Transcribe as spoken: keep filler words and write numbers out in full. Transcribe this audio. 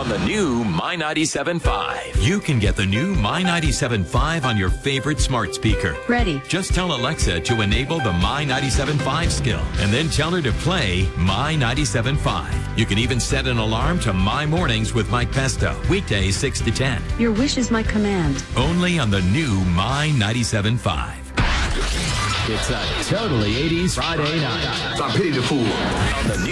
on the new My ninety-seven point five. You can get the new My ninety-seven point five on your favorite smart speaker. Ready. Just tell Alexa to enable the My ninety-seven point five skill, and then tell her to play My ninety-seven point five. You can even set an alarm to My Mornings with Mike Pesto, weekdays six to ten. Your wish is my command. Only on the new My ninety-seven point five. It's a totally eighties Friday night. I pity the fool. On the